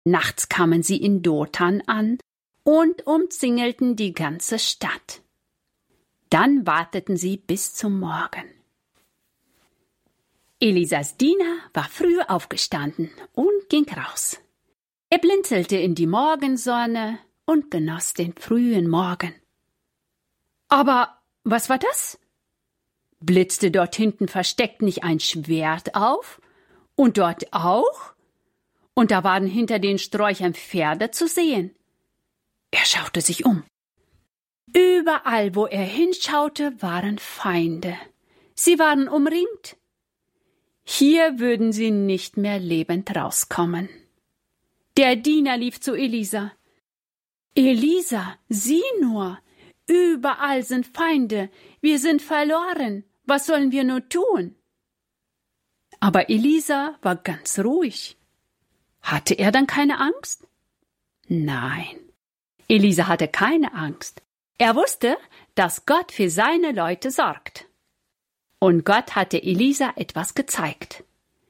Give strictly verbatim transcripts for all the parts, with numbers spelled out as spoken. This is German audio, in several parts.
Nachts kamen sie in Dothan an und umzingelten die ganze Stadt. Dann warteten sie bis zum Morgen. Elisas Diener war früh aufgestanden und ging raus. Er blinzelte in die Morgensonne und genoss den frühen Morgen. Aber was war das? Blitzte dort hinten versteckt nicht ein Schwert auf? Und dort auch? Und da waren hinter den Sträuchern Pferde zu sehen. Er schaute sich um. Überall, wo er hinschaute, waren Feinde. Sie waren umringt. Hier würden sie nicht mehr lebend rauskommen. Der Diener lief zu Elisa. Elisa, sieh nur, überall sind Feinde, wir sind verloren, was sollen wir nur tun? Aber Elisa war ganz ruhig. Hatte er dann keine Angst? Nein, Elisa hatte keine Angst. Er wusste, dass Gott für seine Leute sorgt. Und Gott hatte Elisa etwas gezeigt.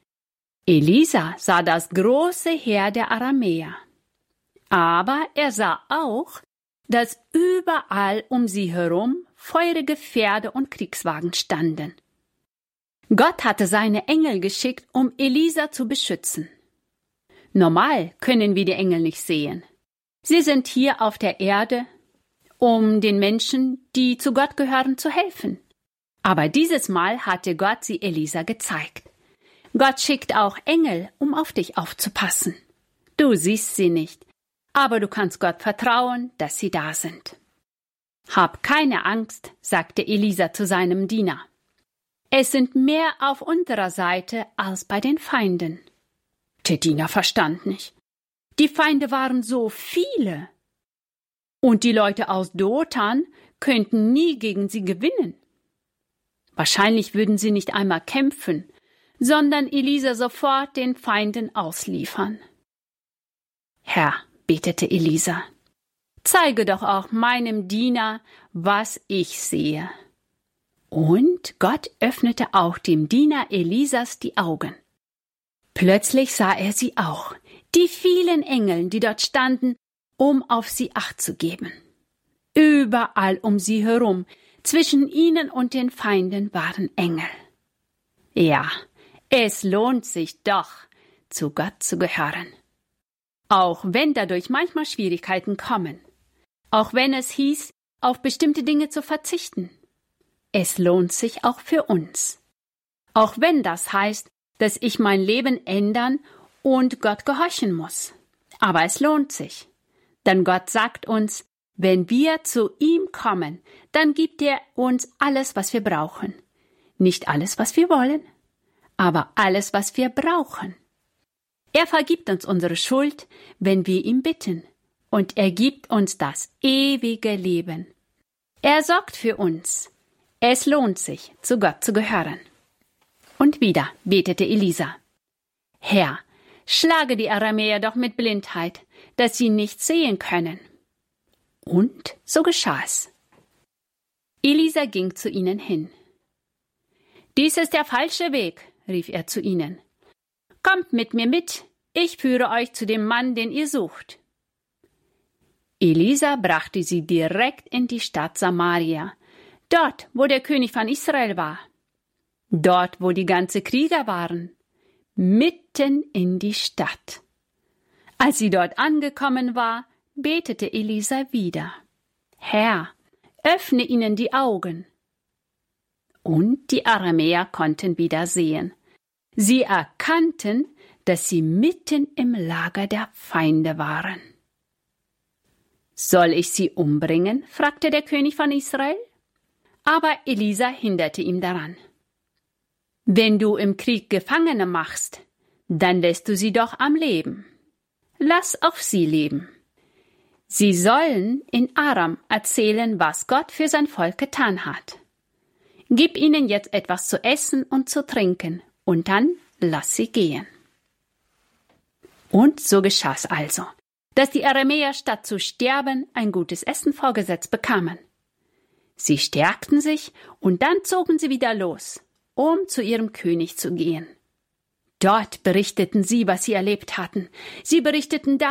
Elisa sah das große Heer der Aramäer. Aber er sah auch, dass überall um sie herum feurige Pferde und Kriegswagen standen. Gott hatte seine Engel geschickt, um Elisa zu beschützen. Normal können wir die Engel nicht sehen. Sie sind hier auf der Erde, um den Menschen, die zu Gott gehören, zu helfen. Aber dieses Mal hatte Gott sie Elisa gezeigt. Gott schickt auch Engel, um auf dich aufzupassen. Du siehst sie nicht, aber du kannst Gott vertrauen, dass sie da sind. Hab keine Angst, sagte Elisa zu seinem Diener. Es sind mehr auf unserer Seite als bei den Feinden. Der Diener verstand nicht. Die Feinde waren so viele. Und die Leute aus Dothan könnten nie gegen sie gewinnen. Wahrscheinlich würden sie nicht einmal kämpfen, sondern Elisa sofort den Feinden ausliefern. Herr, betete Elisa, zeige doch auch meinem Diener, was ich sehe. Und Gott öffnete auch dem Diener Elisas die Augen. Plötzlich sah er sie auch, die vielen Engel, die dort standen, um auf sie Acht zu geben. Überall um sie herum, zwischen ihnen und den Feinden waren Engel. Ja, es lohnt sich doch, zu Gott zu gehören. Auch wenn dadurch manchmal Schwierigkeiten kommen. Auch wenn es hieß, auf bestimmte Dinge zu verzichten. Es lohnt sich auch für uns. Auch wenn das heißt, dass ich mein Leben ändern und Gott gehorchen muss. Aber es lohnt sich. Denn Gott sagt uns, wenn wir zu ihm kommen, dann gibt er uns alles, was wir brauchen. Nicht alles, was wir wollen, aber alles, was wir brauchen. Er vergibt uns unsere Schuld, wenn wir ihn bitten, und er gibt uns das ewige Leben. Er sorgt für uns. Es lohnt sich, zu Gott zu gehören. Und wieder betete Elisa. Herr, schlage die Aramäer doch mit Blindheit, dass sie nichts sehen können. Und so geschah es. Elisa ging zu ihnen hin. Dies ist der falsche Weg, rief er zu ihnen. Kommt mit mir mit, ich führe euch zu dem Mann, den ihr sucht. Elisa brachte sie direkt in die Stadt Samaria, dort, wo der König von Israel war. Dort, wo die ganzen Krieger waren, mitten in die Stadt. Als sie dort angekommen war, betete Elisa wieder. Herr, öffne ihnen die Augen. Und die Aramäer konnten wieder sehen. Sie erkannten, dass sie mitten im Lager der Feinde waren. Soll ich sie umbringen? Fragte der König von Israel. Aber Elisa hinderte ihn daran. Wenn du im Krieg Gefangene machst, dann lässt du sie doch am Leben. Lass auch sie leben. Sie sollen in Aram erzählen, was Gott für sein Volk getan hat. Gib ihnen jetzt etwas zu essen und zu trinken, und dann lass sie gehen. Und so geschah's also, dass die Aramäer statt zu sterben ein gutes Essen vorgesetzt bekamen. Sie stärkten sich und dann zogen sie wieder los, um zu ihrem König zu gehen. Dort berichteten sie, was sie erlebt hatten. Sie berichteten